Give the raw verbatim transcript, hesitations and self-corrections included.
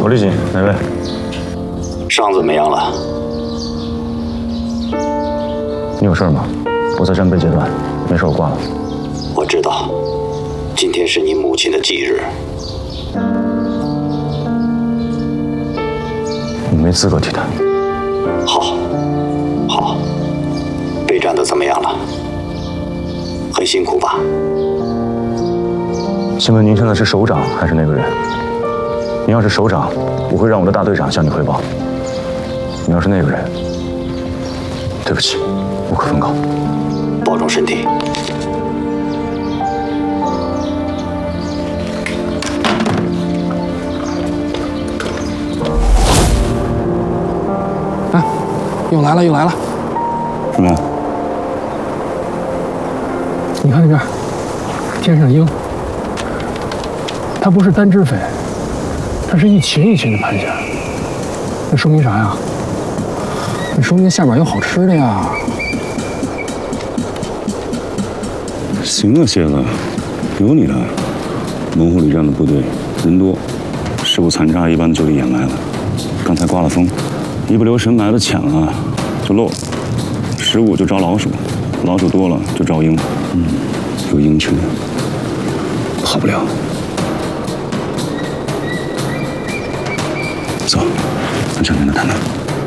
我李锦，哪位？ 伤怎么样了？ 你有事吗？我在战备阶段，没事我挂了。 我知道，今天是你母亲的忌日。 你没资格提她。 好，好。备战的怎么样了？很辛苦吧？ 请问您现在是首长还是那个人？你要是首长，我会让我的大队长向你汇报；你要是那个人，对不起，无可奉告。 保重身体。 啊，又来了，又来了！ 什么？ 你看那边，天上鹰，它不是单只飞，它是一群一群的盘旋。那说明啥呀？那说明下边有好吃的呀。 行啊，蝎子，有你的。龙湖里站的部队人多，事故残差一般就地掩埋了。刚才刮了风，一不留神埋了浅了，就漏了。食物就招老鼠，老鼠多了就招鹰。嗯，有鹰群，跑不了。走，咱上前再谈谈。